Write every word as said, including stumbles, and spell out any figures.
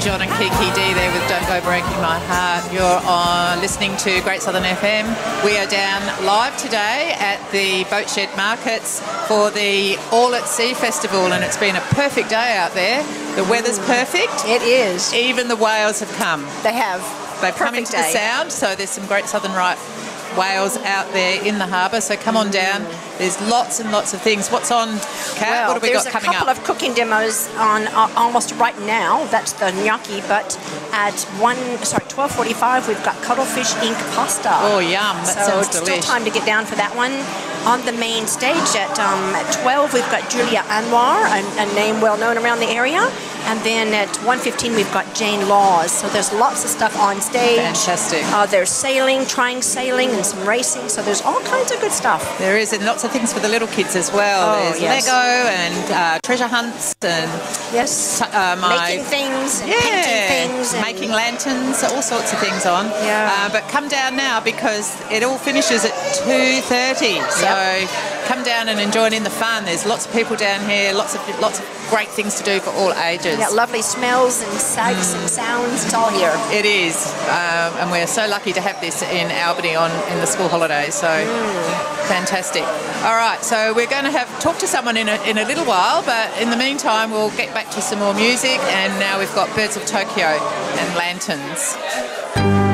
John and Kiki D there with Don't Go Breaking My Heart. You're on listening to Great Southern F M. We are down live today at the Boatshed Markets for the All at Sea Festival, and it's been a perfect day out there. The weather's perfect. It is. Even the whales have come. They have. They've come into the Sound, so there's some Great Southern Right whales out there in the harbour, so come on down. There's lots and lots of things. What's on, Kat? Well, what have we got coming up? there's a couple of cooking demos on uh, almost right now. That's the gnocchi, but at one, sorry, twelve forty-five, we've got cuttlefish ink pasta. Oh, yum! That so sounds it's delicious. still time to get down for that one. On the main stage at, um, at twelve, we've got Julia Anwar, a, a name well known around the area. And then at one fifteen, we've got Jane Laws. So there's lots of stuff on stage. Fantastic. Uh, there's sailing, trying sailing, and some racing. So there's all kinds of good stuff. There is, and lots of things for the little kids as well. Oh, There's yes. Lego and uh, treasure hunts and yes, uh, my, making things, and yeah, painting things, and making lanterns, all sorts of things on. Yeah. Uh, but come down now because it all finishes at two thirty. So Yep. come down and join in the fun. There's lots of people down here, lots of lots of great things to do for all ages. Yeah, lovely smells and sights Mm. and sounds. It's all here. It is, um, and we're so lucky to have this in Albany on in the school holidays. So Mm. fantastic. All right, so we're going to have talk to someone in a, in a little while, but in the meantime, we'll get back to some more music. And now we've got Birds of Tokyo and Lanterns.